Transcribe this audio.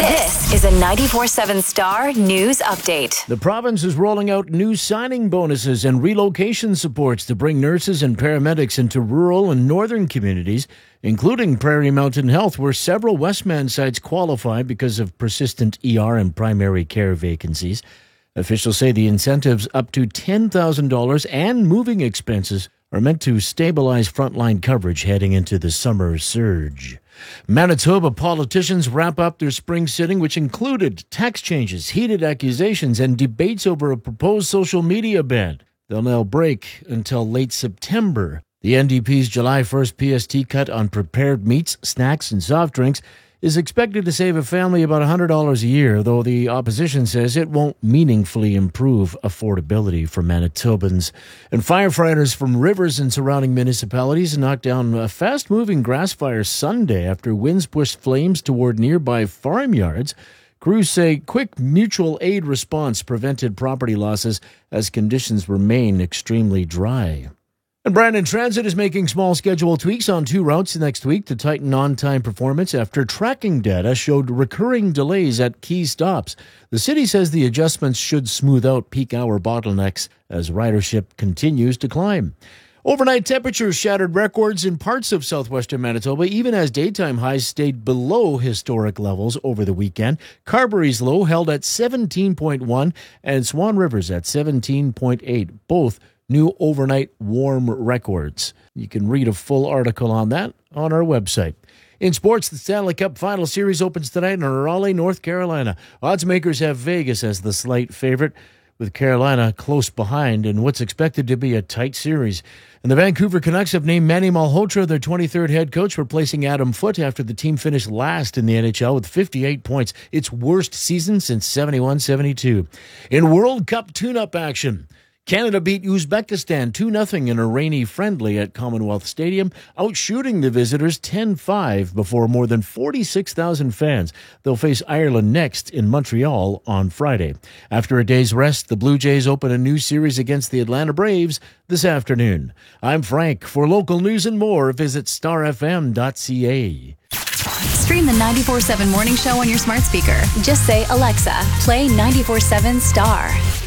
This is a 94.7 Star News Update. The province is rolling out new signing bonuses and relocation supports to bring nurses and paramedics into rural and northern communities, including Prairie Mountain Health, where several Westman sites qualify because of persistent ER and primary care vacancies. Officials say the incentives up to $10,000 and moving expenses are meant to stabilize frontline coverage heading into the summer surge. Manitoba politicians wrap up their spring sitting, which included tax changes, heated accusations, and debates over a proposed social media ban. They'll now break until late September. The NDP's July 1st PST cut on prepared meats, snacks, and soft drinks is expected to save a family about $100 a year, though the opposition says it won't meaningfully improve affordability for Manitobans. And firefighters from Rivers and surrounding municipalities knocked down a fast-moving grass fire Sunday after winds pushed flames toward nearby farmyards. Crews say quick mutual aid response prevented property losses as conditions remain extremely dry. And Brandon Transit is making small schedule tweaks on 2 routes next week to tighten on-time performance after tracking data showed recurring delays at key stops. The city says the adjustments should smooth out peak hour bottlenecks as ridership continues to climb. Overnight temperatures shattered records in parts of southwestern Manitoba, even as daytime highs stayed below historic levels over the weekend. Carberry's low held at 17.1 and Swan River's at 17.8, both new overnight warm records. You can read a full article on that on our website. In sports, the Stanley Cup Final Series opens tonight in Raleigh, North Carolina. Odds makers have Vegas as the slight favorite, with Carolina close behind in what's expected to be a tight series. And the Vancouver Canucks have named Manny Malhotra their 23rd head coach, replacing Adam Foote after the team finished last in the NHL with 58 points, its worst season since 71-72. In World Cup tune-up action, Canada beat Uzbekistan 2-0 in a rainy friendly at Commonwealth Stadium, outshooting the visitors 10-5 before more than 46,000 fans. They'll face Ireland next in Montreal on Friday. After a day's rest, the Blue Jays open a new series against the Atlanta Braves this afternoon. I'm Frank. For local news and more, visit starfm.ca. Stream the 94.7 Morning Show on your smart speaker. Just say, Alexa, play 94.7 Star.